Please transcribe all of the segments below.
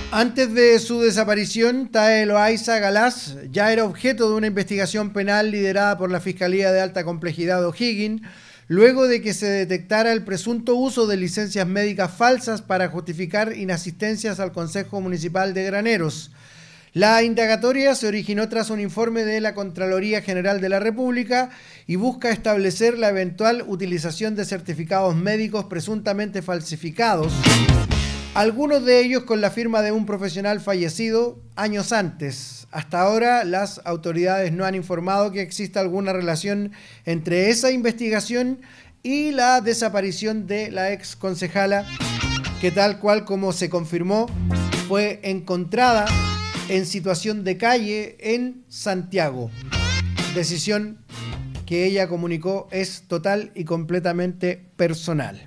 Antes de su desaparición, Tae Loaiza Galás ya era objeto de una investigación penal liderada por la Fiscalía de Alta Complejidad de O'Higgins, luego de que se detectara el presunto uso de licencias médicas falsas para justificar inasistencias al Consejo Municipal de Graneros. La indagatoria se originó tras un informe de la Contraloría General de la República y busca establecer la eventual utilización de certificados médicos presuntamente falsificados, algunos de ellos con la firma de un profesional fallecido años antes. Hasta ahora, las autoridades no han informado que exista alguna relación entre esa investigación y la desaparición de la ex concejala, que tal cual como se confirmó, fue encontrada en situación de calle en Santiago. Decisión que ella comunicó es total y completamente personal.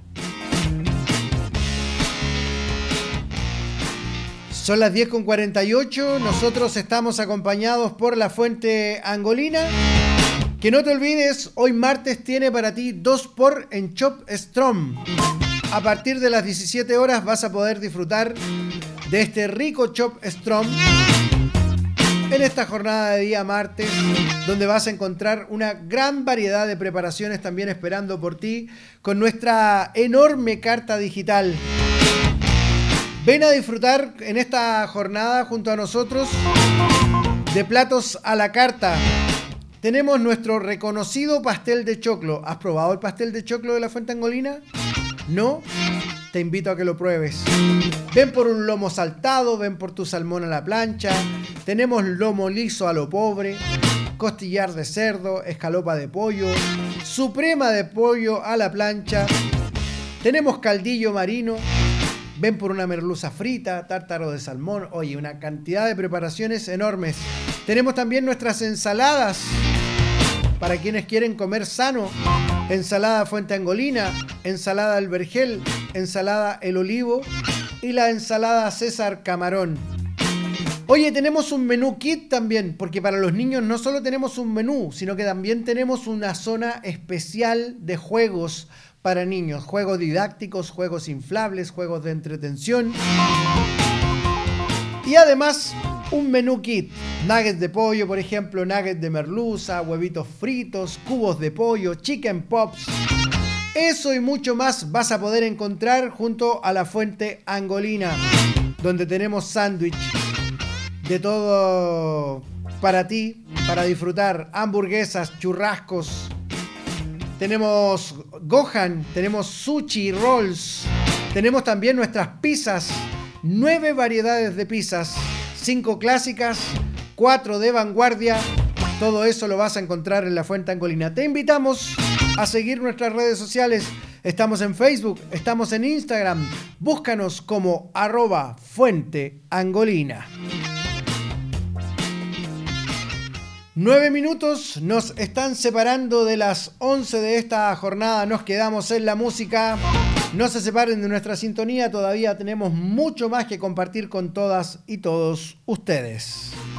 Son las 10:48, nosotros estamos acompañados por La Fuente Angolina. Que no te olvides, hoy martes tiene para ti 2x en Chop Strom. A partir de las 17 horas vas a poder disfrutar de este rico Chop Strom en esta jornada de día martes, donde vas a encontrar una gran variedad de preparaciones también esperando por ti con nuestra enorme carta digital. Ven a disfrutar en esta jornada junto a nosotros de platos a la carta. Tenemos nuestro reconocido pastel de choclo. ¿Has probado el pastel de choclo de La Fuente Angolina? ¿No? Te invito a que lo pruebes. Ven por un lomo saltado, ven por tu salmón a la plancha. Tenemos lomo liso a lo pobre, costillar de cerdo, escalopa de pollo, suprema de pollo a la plancha. Tenemos caldillo marino. Ven por una merluza frita, tártaro de salmón. Oye, una cantidad de preparaciones enormes. Tenemos también nuestras ensaladas para quienes quieren comer sano. Ensalada Fuente Angolina, ensalada El Vergel, ensalada El Olivo y la ensalada César Camarón. Oye, tenemos un menú kit también, porque para los niños no solo tenemos un menú, sino que también tenemos una zona especial de juegos para niños, juegos didácticos, juegos inflables, juegos de entretención. Y además, un menú kit. Nuggets de pollo, por ejemplo, nuggets de merluza, huevitos fritos, cubos de pollo, chicken pops. Eso y mucho más vas a poder encontrar junto a La Fuente Angolina, donde tenemos sándwich de todo para ti, para disfrutar. Hamburguesas, churrascos. Tenemos Gohan, tenemos sushi, rolls. Tenemos también nuestras pizzas. 9 variedades de pizzas. 5 clásicas, 4 de vanguardia. Todo eso lo vas a encontrar en La Fuente Angolina. Te invitamos a seguir nuestras redes sociales. Estamos en Facebook, estamos en Instagram. Búscanos como @fuenteangolina. 9 minutos nos están separando de las 11 de esta jornada. Nos quedamos en la música. No se separen de nuestra sintonía. Todavía tenemos mucho más que compartir con todas y todos ustedes.